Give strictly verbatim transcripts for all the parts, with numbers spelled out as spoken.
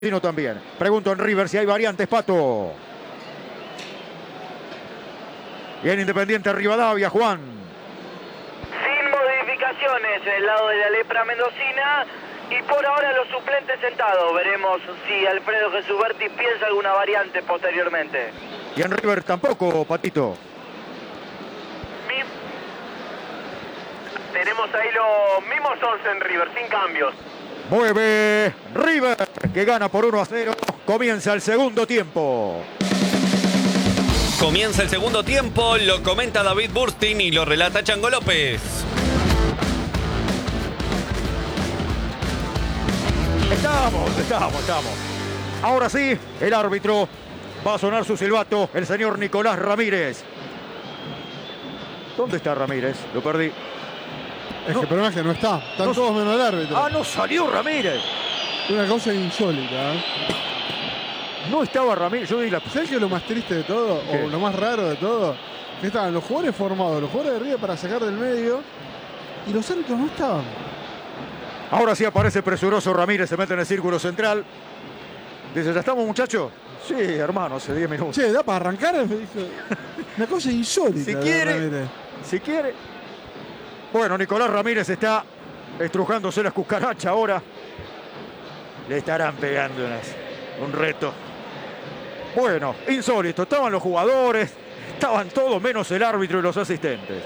también. Pregunto en River si hay variantes, Pato. Y en Independiente Rivadavia, Juan. Sin modificaciones en el lado de la lepra mendocina. Y por ahora los suplentes sentados. Veremos si Alfredo Gesuberti piensa alguna variante posteriormente. Y en River tampoco, Patito. Mi... Tenemos ahí los mismos once en River, sin cambios. Mueve River, que gana por uno a cero. Comienza el segundo tiempo. Comienza el segundo tiempo, lo comenta David Burstin y lo relata Chango López. Estamos, estamos, estamos. Ahora sí, el árbitro va a sonar su silbato, el señor Nicolás Ramírez. ¿Dónde está Ramírez? Lo perdí. Es no, que el problema es que no está. Están no, todos menos el árbitro. Ah, no salió Ramírez. Una cosa insólita, ¿eh? No estaba Ramírez. Yo di la... ¿Sabes qué es lo más triste de todo? ¿Qué? O lo más raro de todo. Que estaban los jugadores formados, los jugadores de River para sacar del medio. Y los árbitros no estaban. Ahora sí aparece presuroso Ramírez, se mete en el círculo central. Dice, ¿ya estamos, muchachos? Sí, hermano, hace diez minutos. Che, ¿da para arrancar? Una cosa insólita. Si quiere, Ramírez. si quiere. Bueno, Nicolás Ramírez está estrujándose las cucarachas ahora. Le estarán pegando unas, un reto. Bueno, insólito. Estaban los jugadores, estaban todos menos el árbitro y los asistentes.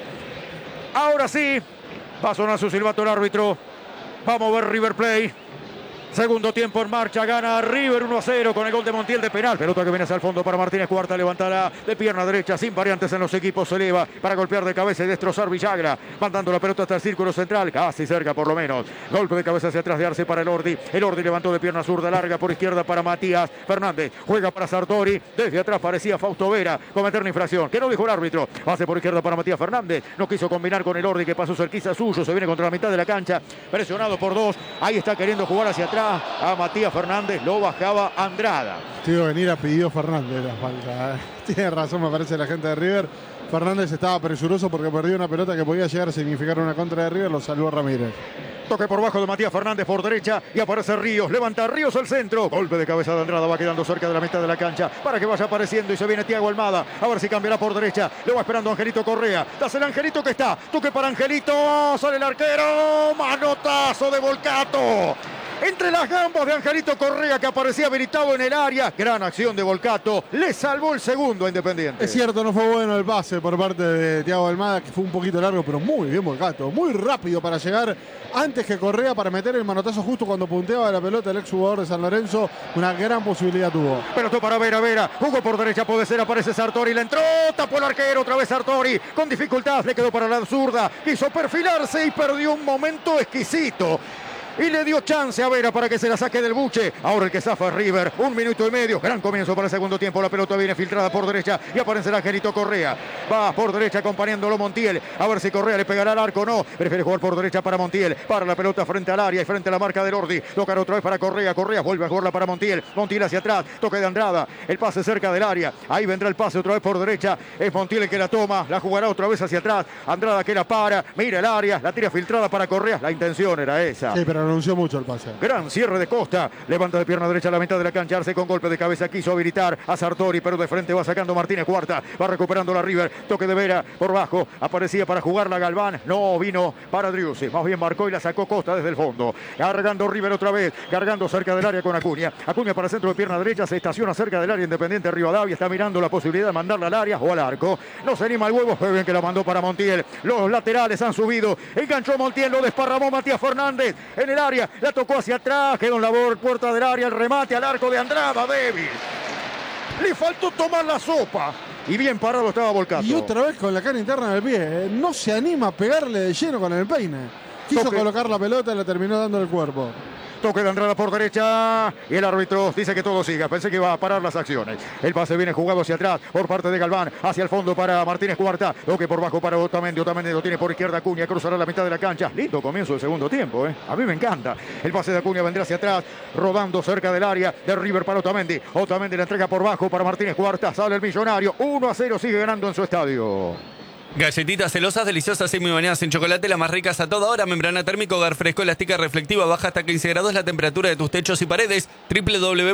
Ahora sí, va a sonar su silbato el árbitro. Vamos a ver River Play. Segundo tiempo en marcha, gana River uno a cero con el gol de Montiel de penal. Pelota que viene hacia el fondo para Martínez Cuarta, levantará de pierna derecha, sin variantes en los equipos, se eleva para golpear de cabeza y destrozar Villagra, mandando la pelota hasta el círculo central, casi cerca por lo menos. Golpe de cabeza hacia atrás de Arce para el Ordi. El Ordi levantó de pierna zurda larga por izquierda para Matías Fernández. Juega para Sartori, desde atrás parecía Fausto Vera cometer una infracción. ¿Qué no dijo el árbitro? Hace por izquierda para Matías Fernández. No quiso combinar con el Ordi que pasó cerquita suyo, se viene contra la mitad de la cancha, presionado por dos. Ahí está queriendo jugar hacia atrás a Matías Fernández, lo bajaba Andrada. Tío, venir a pidió Fernández la falta. ¿eh? Tiene razón, me parece, la gente de River. Fernández estaba presuroso porque perdió una pelota que podía llegar a significar una contra de River, lo salvó Ramírez. Toque por bajo de Matías Fernández por derecha y aparece Ríos, levanta Ríos al centro. Golpe de cabeza de Andrada, va quedando cerca de la mitad de la cancha para que vaya apareciendo y se viene Thiago Almada. A ver si cambiará por derecha, lo va esperando Angelito Correa. Das el Angelito que está, toque para Angelito, sale el arquero, manotazo de Volcato. Entre las gambas de Angelito Correa, que aparecía habilitado en el área. Gran acción de Volcato. Le salvó el segundo a Independiente. Es cierto, no fue bueno el pase por parte de Thiago Almada, que fue un poquito largo, pero muy bien Volcato. Muy rápido para llegar antes que Correa, para meter el manotazo justo cuando punteaba la pelota el exjugador de San Lorenzo. Una gran posibilidad tuvo. Pelotó para Vera, Vera. Jugó por derecha, puede ser, aparece Sartori. Le entró, tapó el arquero, otra vez Sartori. Con dificultad, le quedó para la zurda. Quiso perfilarse y perdió un momento exquisito. Y le dio chance a Vera para que se la saque del buche. Ahora el que zafa es River. Un minuto y medio. Gran comienzo para el segundo tiempo. La pelota viene filtrada por derecha y aparece el Angelito Correa. Va por derecha acompañándolo Montiel. A ver si Correa le pegará al arco o no. Prefiere jugar por derecha para Montiel. Para la pelota frente al área y frente a la marca del Ordi. Tocar otra vez para Correa. Correa vuelve a jugarla para Montiel. Montiel hacia atrás. Toque de Andrada. El pase cerca del área. Ahí vendrá el pase otra vez por derecha. Es Montiel el que la toma. La jugará otra vez hacia atrás. Andrada que la para. Mira el área. La tira filtrada para Correa. La intención era esa. Sí, pero anunció mucho el pase. Gran cierre de Costa. Levanta de pierna derecha a la mitad de la cancha. Arce con golpe de cabeza. Quiso habilitar a Sartori, pero de frente va sacando Martínez Cuarta. Va recuperando la River. Toque de Vera por bajo. Aparecía para jugar la Galván. No vino para Driussi. Más bien marcó y la sacó Costa desde el fondo. Cargando River otra vez. Cargando cerca del área con Acuña. Acuña para centro de pierna derecha. Se estaciona cerca del área Independiente Rivadavia. Está mirando la posibilidad de mandarla al área o al arco. No se anima el huevo. Fue bien que la mandó para Montiel. Los laterales han subido. Enganchó Montiel. Lo desparramó Matías Fernández en el área. La tocó hacia atrás, quedó en la puerta del área, el remate al arco de Andrada, débil. Le faltó tomar la sopa. Y bien parado estaba Volcato. Y otra vez con la cara interna del pie. ¿eh? No se anima a pegarle de lleno con el peine. Quiso Toque. colocar la pelota y le terminó dando el cuerpo. Toque de Andrada por derecha y el árbitro dice que todo siga. Pensé que iba a parar las acciones. El pase viene jugado hacia atrás por parte de Galván, hacia el fondo para Martínez Cuarta. Toque por bajo para Otamendi. Otamendi lo tiene por izquierda. Acuña cruzará la mitad de la cancha. Lindo comienzo del segundo tiempo. ¿eh? A mí me encanta. El pase de Acuña vendrá hacia atrás, rodando cerca del área de River para Otamendi. Otamendi la entrega por bajo para Martínez Cuarta. Sale el millonario. uno a cero, sigue ganando en su estadio. Galletitas celosas, deliciosas y muy bañadas en chocolate, las más ricas a toda hora. Membrana térmico, hogar fresco, elástica reflectiva, baja hasta quince grados la temperatura de tus techos y paredes. doble u doble u doble u